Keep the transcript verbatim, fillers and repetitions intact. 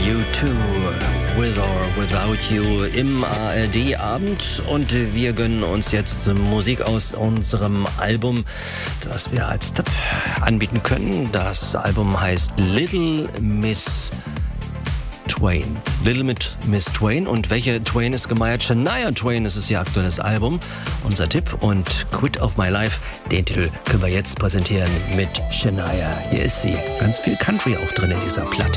U zwei, With or Without You im A R D-Abend. Und wir gönnen uns jetzt Musik aus unserem Album, das wir als Tipp anbieten können. Das Album heißt Little Miss Twain. Little mit Miss Twain. Und welche Twain ist gemeint? Shania Twain, das ist ihr aktuelles Album. Unser Tipp. Und Quit of My Life, den Titel können wir jetzt präsentieren mit Shania. Hier ist sie. Ganz viel Country auch drin in dieser Platte.